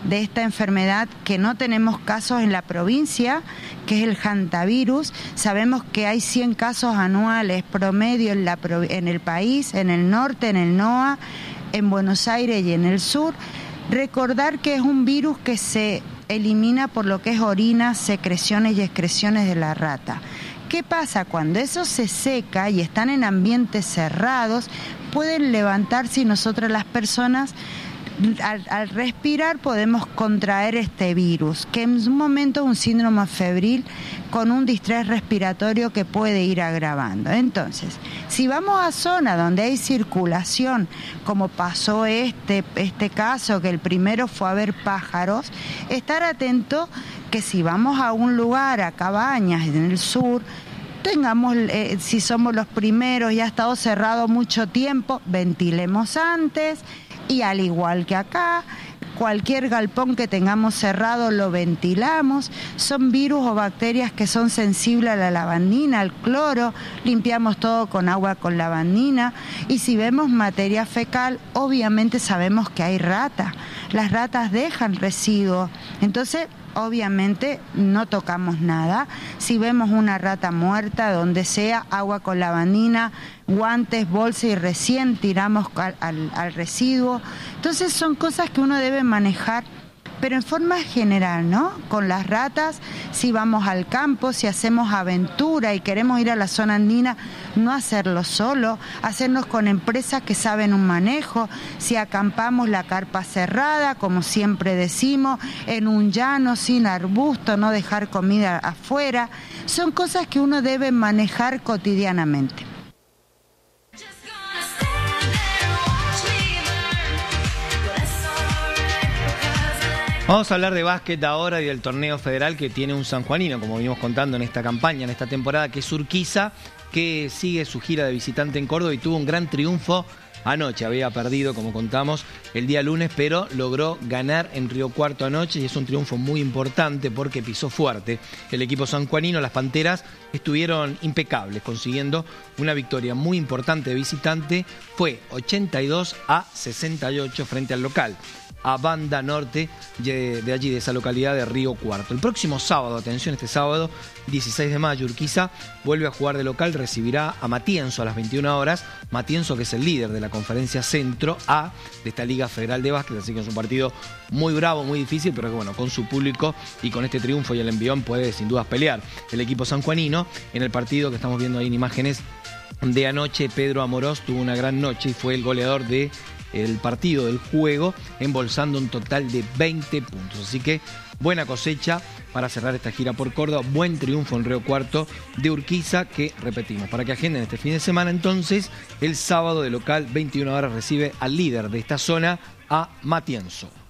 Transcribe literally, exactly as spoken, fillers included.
de esta enfermedad, que no tenemos casos en la provincia, que es el hantavirus. Sabemos que hay cien casos anuales promedio en, la, en el país, en el norte, en el NOA, en Buenos Aires y en el sur. Recordar que es un virus que se elimina por lo que es orina, secreciones y excreciones de la rata. ¿Qué pasa? Cuando eso se seca y están en ambientes cerrados, pueden levantarse y nosotros las personas al, al respirar podemos contraer este virus, que en un momento es un síndrome febril con un distrés respiratorio que puede ir agravando. Entonces, si vamos a zonas donde hay circulación, como pasó este, este caso, que el primero fue a ver pájaros, estar atento que si vamos a un lugar, a Cabañas, en el sur, tengamos, eh, si somos los primeros y ha estado cerrado mucho tiempo, ventilemos antes, y al igual que acá, cualquier galpón que tengamos cerrado lo ventilamos. Son virus o bacterias que son sensibles a la lavandina, al cloro, limpiamos todo con agua con lavandina, y si vemos materia fecal, obviamente sabemos que hay rata. Las ratas dejan residuos, entonces obviamente no tocamos nada. Si vemos una rata muerta, donde sea, agua con lavandina, guantes, bolsa, y recién tiramos al, al, al residuo. Entonces son cosas que uno debe manejar, pero en forma general, ¿no? Con las ratas, si vamos al campo, si hacemos aventura y queremos ir a la zona andina, no hacerlo solo, hacernos con empresas que saben un manejo. Si acampamos, la carpa cerrada, como siempre decimos, en un llano, sin arbusto, no dejar comida afuera. Son cosas que uno debe manejar cotidianamente. Vamos a hablar de básquet ahora y del torneo federal que tiene un sanjuanino, como venimos contando en esta campaña, en esta temporada, que es Urquiza, que sigue su gira de visitante en Córdoba y tuvo un gran triunfo anoche. Había perdido, como contamos, el día lunes, pero logró ganar en Río Cuarto anoche, y es un triunfo muy importante porque pisó fuerte el equipo sanjuanino. Las Panteras estuvieron impecables, consiguiendo una victoria muy importante de visitante. Fue ochenta y dos a sesenta y ocho frente al local, a Banda Norte, de allí, de esa localidad de Río Cuarto. El próximo sábado, atención, este sábado, dieciséis de mayo, Urquiza vuelve a jugar de local, recibirá a Matienzo a las veintiuna horas. Matienzo, que es el líder de la conferencia Centro A de esta Liga Federal de Básquet, así que es un partido muy bravo, muy difícil, pero que bueno, con su público y con este triunfo y el envión puede sin dudas pelear el equipo sanjuanino. En el partido que estamos viendo ahí en imágenes de anoche, Pedro Amorós tuvo una gran noche y fue el goleador de el partido del juego, embolsando un total de veinte puntos. Así que buena cosecha para cerrar esta gira por Córdoba. Buen triunfo en Río Cuarto de Urquiza, que repetimos, para que agenden este fin de semana. Entonces, el sábado de local, veintiuna horas, recibe al líder de esta zona, a Matienzo.